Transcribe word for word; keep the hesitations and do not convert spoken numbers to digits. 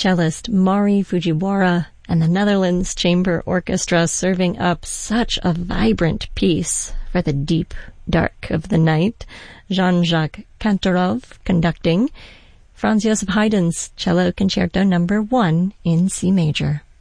cellist Mari Fujiwara and the Netherlands Chamber Orchestra serving up such a vibrant piece for the deep dark of the night. Jean-Jacques Kantorov conducting. Franz Joseph Haydn's Cello Concerto Number One in C major.